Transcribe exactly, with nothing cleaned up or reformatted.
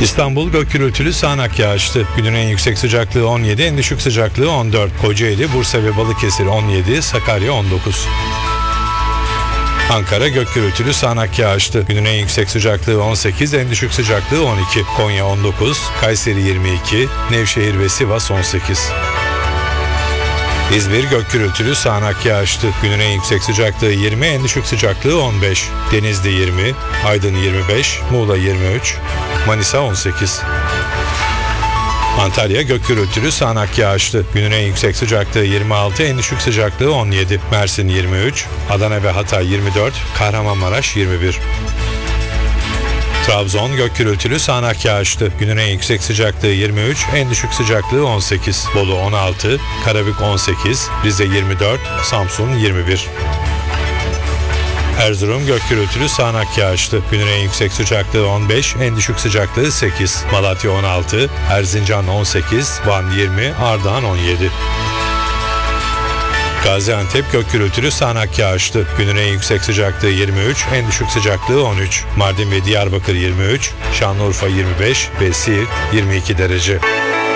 İstanbul gök gürültülü sağanak yağışlı. Günün en yüksek sıcaklığı on yedi, en düşük sıcaklığı on dört. Kocaeli, Bursa ve Balıkesir on yedi, Sakarya on dokuz. Ankara gök gürültülü sağanak yağışlı. Günün en yüksek sıcaklığı on sekiz, en düşük sıcaklığı on iki. Konya on dokuz, Kayseri yirmi iki, Nevşehir ve Sivas on sekiz. İzmir gök gürültülü sağanak yağışlı. Günün en yüksek sıcaklığı yirmi, en düşük sıcaklığı on beş. Denizli yirmi, Aydın yirmi beş, Muğla yirmi üç, Manisa on sekiz. Antalya gök gürültülü sağanak yağışlı. Günün en yüksek sıcaklığı yirmi altı, en düşük sıcaklığı on yedi. Mersin yirmi üç, Adana ve Hatay yirmi dört, Kahramanmaraş yirmi bir. Trabzon gök gürültülü sağanak yağışlı. Günün en yüksek sıcaklığı yirmi üç, en düşük sıcaklığı on sekiz. Bolu on altı, Karabük on sekiz, Rize yirmi dört, Samsun yirmi bir. Erzurum gök gürültülü sağanak yağışlı. Günün en yüksek sıcaklığı on beş, en düşük sıcaklığı sekiz. Malatya on altı, Erzincan on sekiz, Van yirmi, Ardahan on yedi. Gaziantep gök gürültülü sağanak yağışlı. Günün en yüksek sıcaklığı yirmi üç, en düşük sıcaklığı on üç. Mardin ve Diyarbakır yirmi üç, Şanlıurfa yirmi beş ve Siirt yirmi iki derece.